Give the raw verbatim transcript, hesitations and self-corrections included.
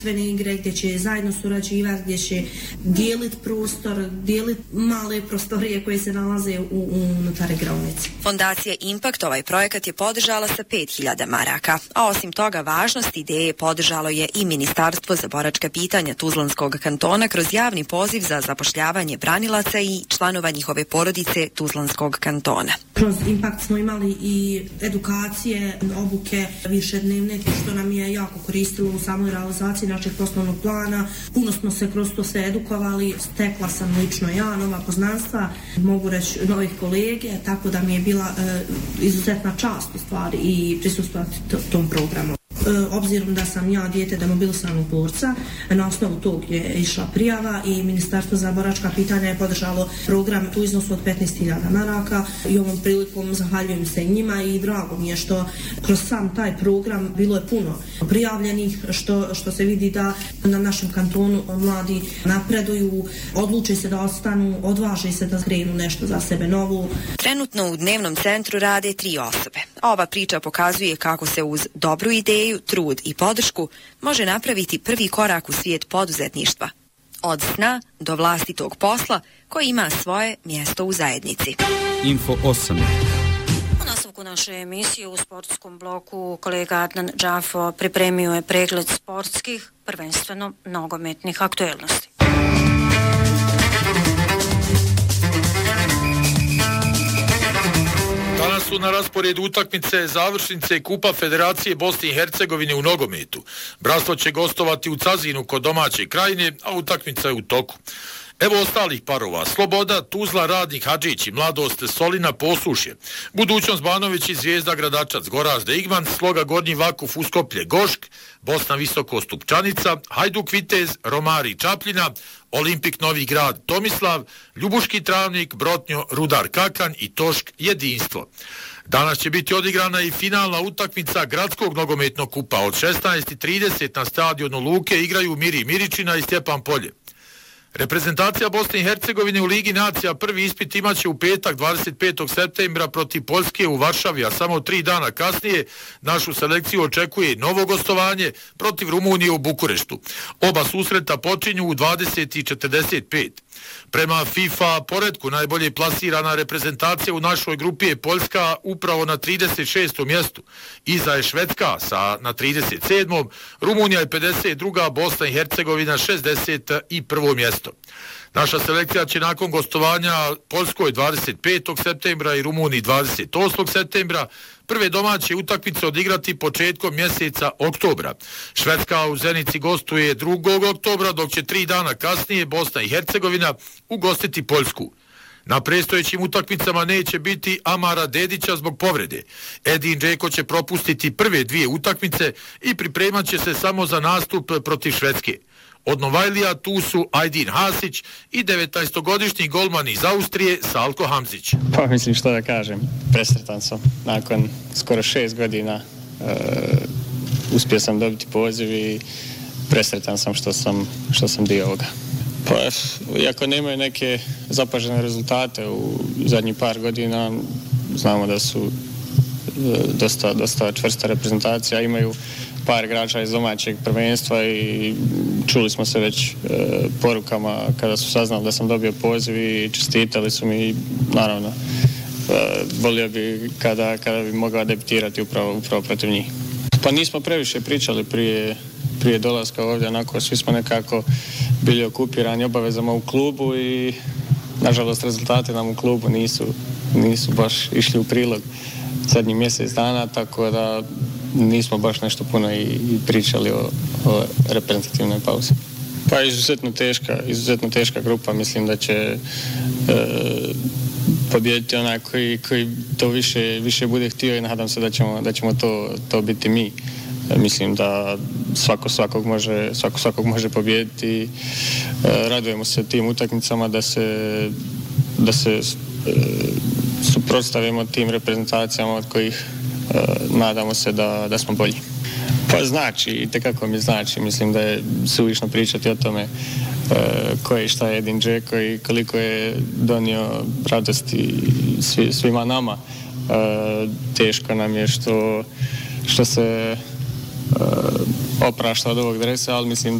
igre gdje će zajedno surađivati, gdje će dijeliti prostor, dijeliti male prostorije koje se nalaze u, u unutar igraonice. Fondacija Impact ovaj projekat je podržala sa pet hiljada maraka, a osim toga važnost ideje podržalo je i Ministarstvo za boračka pitanja Tuzlanskog kantona kroz javni poziv za zapošljavanje branilaca i članova njihove porodice Tuzlanskog kantona. Kroz Impact smo imali i edukacije, obuke višednevne, što nam je jako koristilo u samoj realizaciji našeg poslovnog plana. Puno smo se kroz to se edukovali, stekla sam lično ja nova poznanstva, mogu reći novih kolege, tako da mi je bila e, izuzetna čast u stvari i prisustvovati tom programu. Obzirom da sam ja dijete demobilisanog borca, na osnovu tog je išla prijava i Ministarstvo za boračka pitanja je podržalo program u iznosu od petnaest hiljada maraka i ovom prilikom zahvaljujem se njima i drago mi je što kroz sam taj program bilo je puno prijavljenih, što, što se vidi da na našem kantonu mladi napreduju, odluče se da ostanu, odvaže se da krenu nešto za sebe novo. Trenutno u dnevnom centru rade tri osobe. Ova priča pokazuje kako se uz dobru ideju, trud i podršku može napraviti prvi korak u svijet poduzetništva. Od sna do vlastitog posla koji ima svoje mjesto u zajednici. Info osam. U nastavku naše emisije u sportskom bloku kolega Adnan Džafo pripremio je pregled sportskih, prvenstveno nogometnih aktuelnosti. Danas su na rasporedu utakmice završnice Kupa Federacije Bosne i Hercegovine u nogometu. Bratstvo će gostovati u Cazinu kod domaće Krajine, a utakmica je u toku. Evo ostalih parova. Sloboda, Tuzla, Radnik, Hadžić i Mladost, Solina, Posušje. Budućnost, Banović i Zvijezda, Gradačac, Gorazde, Igman, Sloga, Gornji Vakuf, Uskoplje, Gošk, Bosna Visoko, Stupčanica, Hajduk, Vitez, Romari, Čapljina, Olimpik, Novi Grad, Tomislav, Ljubuški Travnik, Brotnjo, Rudar, Kakan i Tošk, Jedinstvo. Danas će biti odigrana i finalna utakmica Gradskog nogometnog kupa. Od šesnaest i trideset na stadionu Luke igraju Miri Miričina i Stjepan Polje. Reprezentacija Bosne i Hercegovine u Ligi nacija prvi ispit imaće u petak dvadeset petog septembra protiv Poljske u Varšavi, a samo tri dana kasnije našu selekciju očekuje novo gostovanje protiv Rumunije u Bukureštu. Oba susreta počinju u dvadeset i četrdeset pet. Prema FIFA poretku najbolje plasirana reprezentacija u našoj grupi je Poljska upravo na trideset šestom mjestu. Iza je Švedska sa na trideset sedmom Rumunija je pedeset druga Bosna i Hercegovina šezdeset prvo mjesto. Naša selekcija će nakon gostovanja Poljskoj dvadeset petog septembra i Rumuniji dvadeset osmog septembra prve domaće utakmice odigrati početkom mjeseca oktobra. Švedska u Zenici gostuje drugog oktobra, dok će tri dana kasnije Bosna i Hercegovina ugostiti Poljsku. Na predstojećim utakmicama neće biti Amara Dedića zbog povrede. Edin Džeko će propustiti prve dvije utakmice i pripremat će se samo za nastup protiv Švedske. Od Novajlija tu su Ajdin Hasić i devetnaestogodišnji golman iz Austrije Salko Hamzić. Pa mislim što da kažem, presretan sam. Nakon skoro šest godina uh, uspio sam dobiti poziv i presretan sam što sam, što sam dio ovoga. Pa, iako nemaju neke zapažene rezultate u zadnjih par godina, znamo da su uh, dosta, dosta čvrsta reprezentacija, imaju par igrača iz domaćeg prvenstva i čuli smo se već e, porukama kada su saznali da sam dobio poziv i čestitali su mi, naravno e, volio bi kada, kada bi mogao debitirati upravo, upravo protiv njih. Pa nismo previše pričali prije, prije dolaska ovdje, onako svi smo nekako bili okupirani obavezama u klubu i nažalost rezultati nam u klubu nisu, nisu baš išli u prilog zadnjih mjesec dana, tako da nismo baš nešto puno i, i pričali o, o reprezentativnoj pauzi. Pa izuzetno teška, izuzetno teška grupa, mislim da će e, pobijediti onaj koji, koji to više, više bude htio i nadam se da ćemo, da ćemo to, to biti mi. E, mislim da svako svakog može, svako svakog može pobijediti. E, radujemo se tim utakmicama da se, da se e, suprotstavimo tim reprezentacijama od kojih nadamo se da, da smo bolji. Pa znači, i tekako mi znači, mislim da je suvišno pričati o tome e, ko je šta je Edin Džeko i koliko je donio radosti svi, svima nama. E, teško nam je što, što se oprašta od ovog dresa, ali mislim